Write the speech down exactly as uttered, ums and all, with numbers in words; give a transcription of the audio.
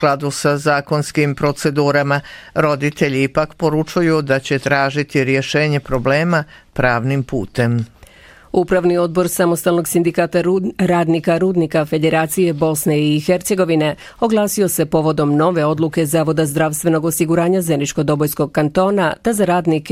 skladu sa zakonskim procedurama, roditelji ipak poručuju da će tražiti rješenje problema pravnim putem. Upravni odbor Samostalnog sindikata radnika Rudnika Federacije Bosne i Hercegovine oglasio se povodom nove odluke Zavoda zdravstvenog osiguranja Zeničko-Dobojskog kantona da za radnike